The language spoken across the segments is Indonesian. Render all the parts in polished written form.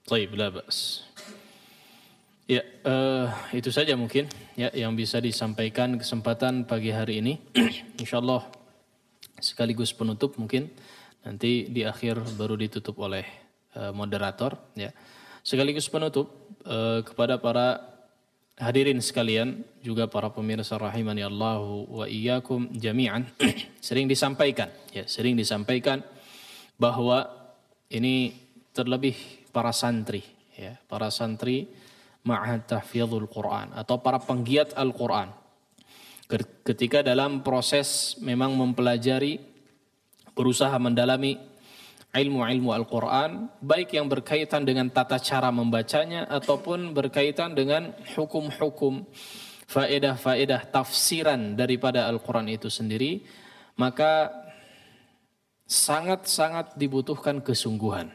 Baik, la ba's. Ya, itu saja mungkin ya yang bisa disampaikan kesempatan pagi hari ini. Insyaallah sekaligus penutup mungkin nanti di akhir baru ditutup oleh moderator ya. Sekaligus penutup kepada para hadirin sekalian juga para pemirsa rahimani Allah wa iyyakum jami'an. sering disampaikan bahwa ini terlebih para santri ya, para santri Ma'had Tahfidzul Quran atau para penggiat Al-Quran ketika dalam proses memang mempelajari, berusaha mendalami ilmu-ilmu Al-Quran, baik yang berkaitan dengan tata cara membacanya ataupun berkaitan dengan hukum-hukum, faedah-faedah tafsiran daripada Al-Quran itu sendiri, maka sangat-sangat dibutuhkan kesungguhan.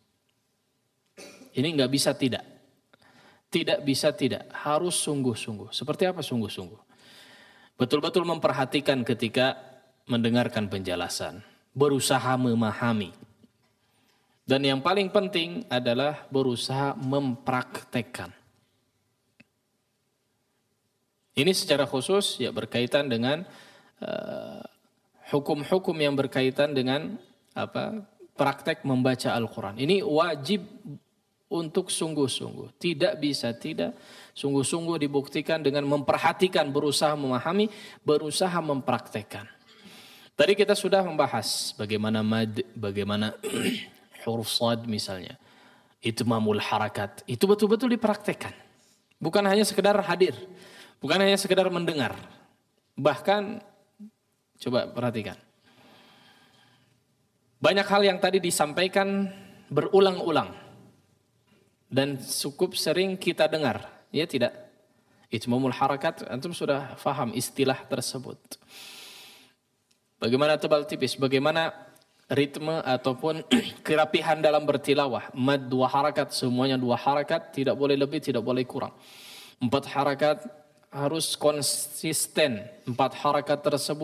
Ini nggak bisa tidak. Tidak bisa tidak, harus sungguh-sungguh. Seperti apa sungguh-sungguh? Betul-betul memperhatikan ketika mendengarkan penjelasan, berusaha memahami. Dan yang paling penting adalah berusaha mempraktekkan. Ini secara khusus ya berkaitan dengan hukum-hukum yang berkaitan dengan praktek membaca Al-Quran. Ini wajib untuk sungguh-sungguh. Tidak bisa tidak. Sungguh-sungguh dibuktikan dengan memperhatikan, berusaha memahami, berusaha mempraktekkan. Tadi kita sudah membahas bagaimana mad, bagaimana huruf shad misalnya. Itmamul harakat. Itu betul-betul dipraktekkan. Bukan hanya sekedar hadir. Bukan hanya sekedar mendengar. Bahkan, coba perhatikan. Banyak hal yang tadi disampaikan berulang-ulang. Dan cukup sering kita dengar, ya tidak? Itmamul harakat, antum sudah faham istilah tersebut. Bagaimana tebal tipis, bagaimana ritme ataupun kerapihan dalam bertilawah. Mad 2 harakat, semuanya 2 harakat, tidak boleh lebih, tidak boleh kurang. 4 harakat harus konsisten, 4 harakat tersebut